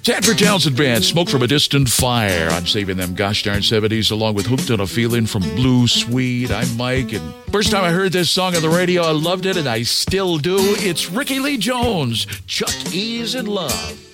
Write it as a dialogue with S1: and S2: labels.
S1: Sanford Townsend Band, Smoke from a Distant Fire on Saving Them Gosh Darn 70s, along with Hooked on a Feeling from Blue Swede. I'm Mike, and first time I heard this song on the radio, I loved it, and I still do. It's Ricky Lee Jones, Chuck E's in Love.